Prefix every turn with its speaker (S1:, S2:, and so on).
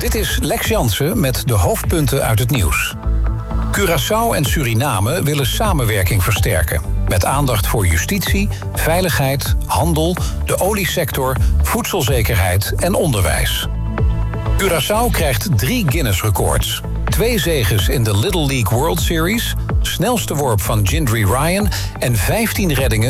S1: Dit is Lex Jansen met de hoofdpunten uit het nieuws. Curaçao en Suriname willen samenwerking versterken. Met aandacht voor justitie, veiligheid, handel, de oliesector, voedselzekerheid en onderwijs. Curaçao krijgt 3 Guinness-records. 2 zeges in de Little League World Series, snelste worp van Gindry Ryan en 15 reddingen